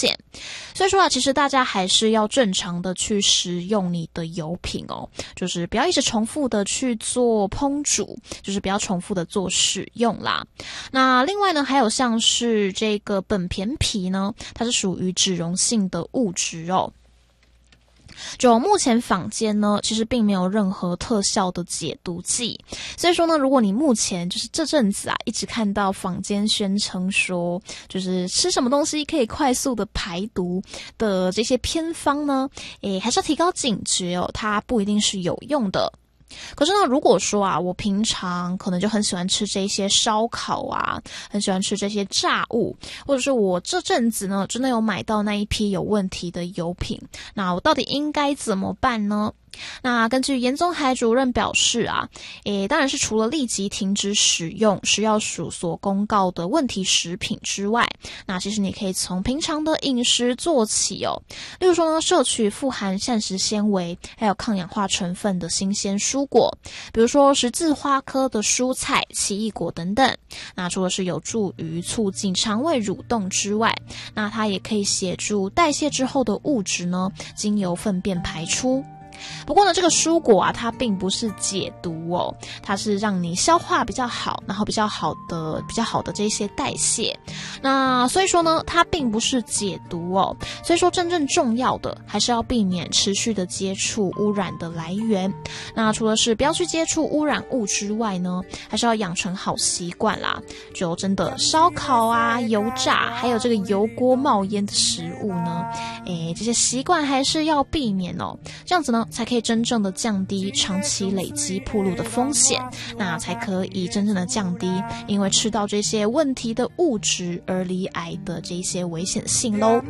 险。所以说啊，其实大家还是要正常的去食用你的油品哦，就是不要一直重复的去做烹煮，就是不要重复的做使用啦。那另外呢，还有像是这个苯醅皮呢，它是属于脂溶性的物质哦。就目前坊间呢，其实并没有任何特效的解毒剂，所以说呢，如果你目前就是这阵子啊，一直看到坊间宣称说，就是吃什么东西可以快速的排毒的这些偏方呢，还是要提高警觉哦，它不一定是有用的。可是呢，如果说啊，我平常可能就很喜欢吃这些烧烤啊，很喜欢吃这些炸物，或者是我这阵子呢，真的有买到那一批有问题的油品，那我到底应该怎么办呢？那根据严宗海主任表示啊，当然是除了立即停止使用食药署所公告的问题食品之外，那其实你可以从平常的饮食做起哦。例如说呢，摄取富含膳食纤维还有抗氧化成分的新鲜蔬果，比如说十字花科的蔬菜、奇异果等等。那除了是有助于促进肠胃蠕动之外，那它也可以协助代谢之后的物质呢，经由粪便排出。不过呢，这个蔬果啊，它并不是解毒哦，它是让你消化比较好，然后比较好的这些代谢。那所以说呢，它并不是解毒哦。所以说，真正重要的还是要避免持续的接触污染的来源。那除了是不要去接触污染物之外呢，还是要养成好习惯啦。就真的烧烤啊、油炸，还有这个油锅冒烟的食物呢，这些习惯还是要避免哦。这样子呢，才可以真正的降低长期累积暴露的风险，那才可以真正的降低因为吃到这些问题的物质而罹癌的这些危险性咯。